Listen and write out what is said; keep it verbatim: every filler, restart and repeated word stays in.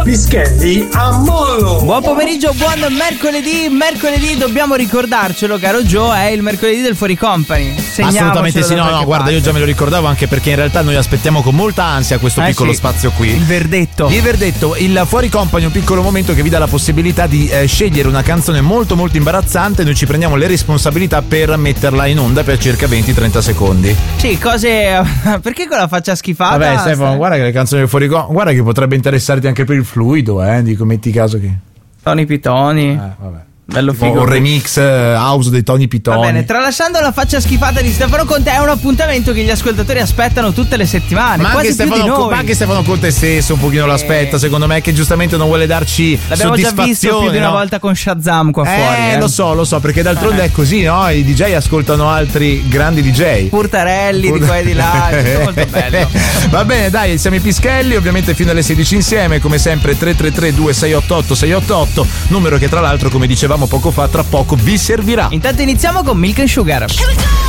Pischelli a mollo. Buon pomeriggio, buon mercoledì. Mercoledì dobbiamo ricordarcelo, caro Joe, è il mercoledì del Fuori Company. Assolutamente sì, no, no, guarda, parte. io già me lo ricordavo, anche perché in realtà noi aspettiamo con molta ansia questo eh piccolo sì, spazio qui. Il verdetto. Il verdetto, il Fuori Company è un piccolo momento che vi dà la possibilità di eh, scegliere una canzone molto molto imbarazzante. Noi ci prendiamo le responsabilità per metterla in onda per circa venti trenta secondi. Sì, cose. Perché con la faccia schifata? Vabbè, Stefano, guarda che le canzoni del Fuori Company, guarda che potrebbe interessarti anche per il fluido, eh. Dico, metti caso che. Tony Pitoni. Eh, vabbè. Bello figo. Un remix uh, house dei Tony Pitoni. Va bene, tralasciando la faccia schifata di Stefano Conte, è un appuntamento che gli ascoltatori aspettano tutte le settimane. Ma quasi anche, più Stefano, di noi. ma anche Stefano Conte stesso un pochino eh. l'aspetta, secondo me, che giustamente non vuole darci L'abbiamo soddisfazione. già visto più di una no? volta con Shazam qua eh, fuori. Eh, lo so, lo so, perché d'altronde eh. è così, no? I D J ascoltano altri grandi D J. Purtarelli Pur... di qua e di là, è tutto molto bello. Va bene, dai, siamo i Pischelli, ovviamente fino alle sedici insieme, come sempre tre tre tre due sei otto otto sei otto otto, numero che tra l'altro, come dicevamo poco fa, tra poco vi servirà. Intanto iniziamo con Milk and Sugar.